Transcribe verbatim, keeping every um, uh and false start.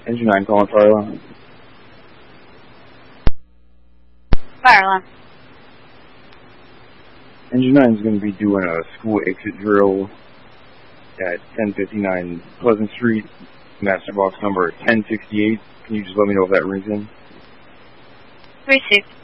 Engine nine calling fire alarm. Fire alarm. Engine nine is going to be doing a school exit drill at ten fifty-nine Pleasant Street, master box number ten sixty-eight. Can you just let me know if that rings in? Received.